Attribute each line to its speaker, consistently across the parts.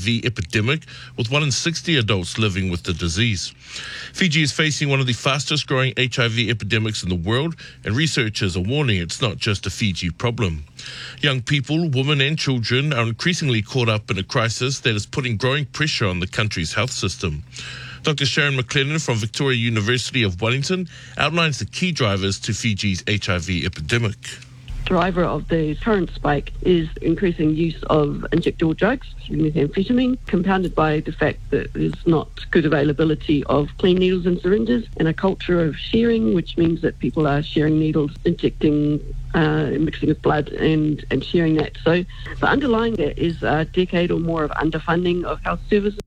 Speaker 1: HIV epidemic, with 1 in 60 adults living with the disease. Fiji is facing one of the fastest growing HIV epidemics in the world, and researchers are warning it's not just a Fiji problem. Young people, women and children are increasingly caught up in a crisis that is putting growing pressure on the country's health system. Dr. Sharon McLennan from Victoria University of Wellington outlines the key drivers to Fiji's HIV epidemic.
Speaker 2: Driver of the current spike is increasing use of injectable drugs, methamphetamine, compounded by the fact that there's not good availability of clean needles and syringes, and a culture of sharing, which means that people are sharing needles, injecting, mixing with blood and sharing that. So the underlying that is a decade or more of underfunding of health services.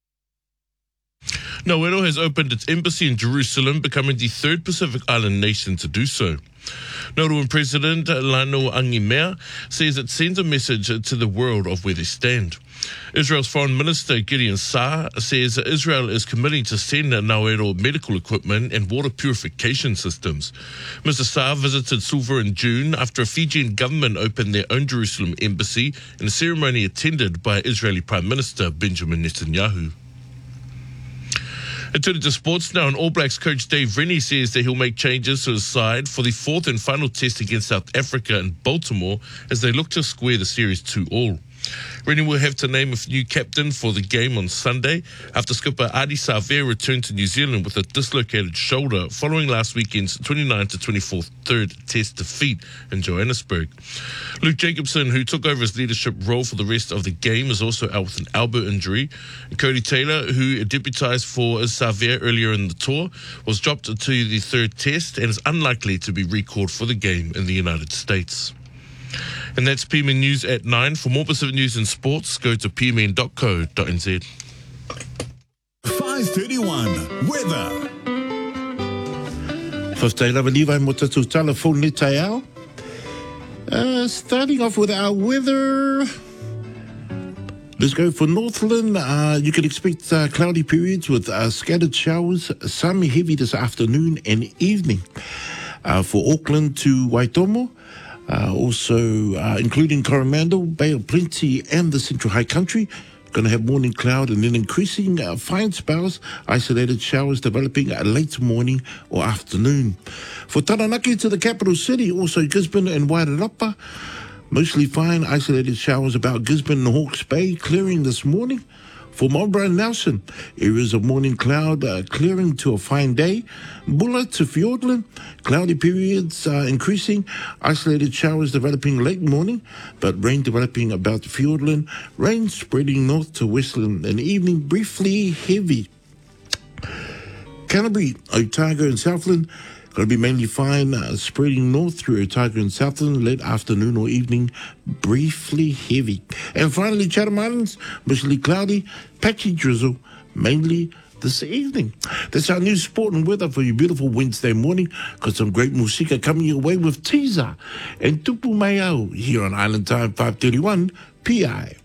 Speaker 1: Nauru has opened its embassy in Jerusalem, becoming the third Pacific Island nation to do so. Nauruan President Lano Angimea says it sends a message to the world of where they stand. Israel's Foreign Minister Gideon Saar says Israel is committing to send Nauru medical equipment and water purification systems. Mr. Saar visited Suva in June after a Fijian government opened their own Jerusalem embassy in a ceremony attended by Israeli Prime Minister Benjamin Netanyahu. And turning to sports now, and All Blacks coach Dave Rennie says that he'll make changes to his side for the fourth and final test against South Africa in Baltimore as they look to square the series 2-2. Rennie will have to name a new captain for the game on Sunday after skipper Adi Savea returned to New Zealand with a dislocated shoulder following last weekend's 29-24 third test defeat in Johannesburg. Luke Jacobson, who took over his leadership role for the rest of the game, is also out with an elbow injury. And Cody Taylor, who deputised for Savea earlier in the tour, was dropped to the third test and is unlikely to be recalled for the game in the United States. And that's PMN News at 9. For more Pacific news and sports, go to pmn.co.nz.
Speaker 3: 5:31 weather.
Speaker 4: Whaftairawa Levi mo tatu telephone ni tai au. Starting off with our weather. Let's go for Northland. You can expect cloudy periods with scattered showers, some heavy this afternoon and evening. For Auckland to Waitomo, also including Coromandel, Bay of Plenty and the Central High Country. Going to have morning cloud and then increasing fine spells, isolated showers developing late morning or afternoon. For Taranaki to the capital city, also Gisborne and Wairarapa, mostly fine isolated showers about Gisborne and Hawke's Bay, clearing this morning. For Marlborough and Nelson, areas of morning cloud clearing to a fine day. Bulla to Fiordland, cloudy periods increasing, isolated showers developing late morning, but rain developing about Fiordland, rain spreading north to Westland in the evening, briefly heavy. Canterbury, Otago and Southland, going to be mainly fine, spreading north through Otago and Southland, late afternoon or evening, briefly heavy. And finally, Chatham Islands, mostly cloudy, patchy drizzle, mainly this evening. That's our new sport and weather for your beautiful Wednesday morning. Got some great musika coming your way with Teaser and Tupu Mayau here on Island Time 531 PI.